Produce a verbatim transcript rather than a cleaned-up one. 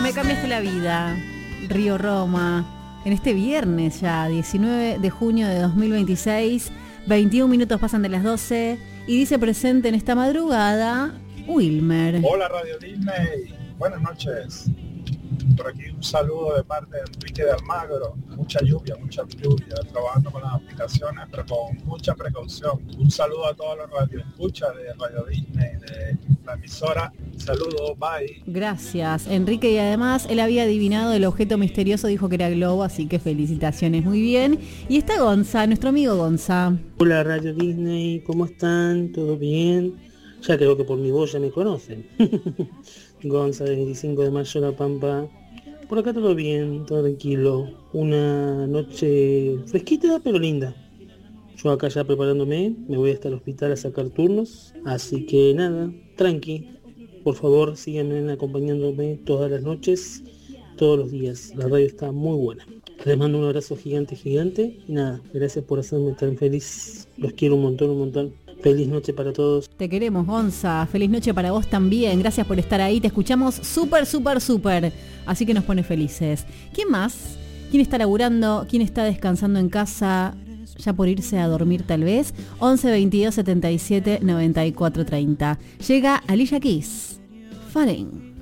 Me cambiaste la vida, Río Roma, en este viernes ya, diecinueve de junio de dos mil veintiséis, veintiún minutos pasan de las doce, y dice presente en esta madrugada, Wilmer. Hola Radio Disney, buenas noches. Por aquí un saludo de parte de Enrique de Almagro. Mucha lluvia, mucha lluvia, trabajando con las aplicaciones, pero con mucha precaución. Un saludo a todos los radioescuchas de Radio Disney, de la emisora. Saludos, bye. Gracias, Enrique, y además él había adivinado el objeto misterioso, dijo que era globo, así que felicitaciones, muy bien. Y está Gonza, nuestro amigo Gonza. Hola Radio Disney, ¿cómo están? ¿Todo bien? Ya creo que por mi voz ya me conocen. Gonza, veinticinco de mayo, La Pampa. Por acá todo bien, todo tranquilo. Una noche fresquita pero linda. Yo acá ya preparándome, me voy hasta el hospital a sacar turnos. Así que nada, tranqui. Por favor, síganme acompañándome todas las noches, todos los días. La radio está muy buena. Les mando un abrazo gigante, gigante. Y nada, gracias por hacerme tan feliz. Los quiero un montón, un montón. Feliz noche para todos. Te queremos, Gonza. Feliz noche para vos también. Gracias por estar ahí. Te escuchamos súper, súper, súper. Así que nos pone felices. ¿Quién más? ¿Quién está laburando? ¿Quién está descansando en casa? Ya por irse a dormir tal vez. once veintidós setenta y siete noventa y cuatro treinta. Llega Alicia Keys. Falling.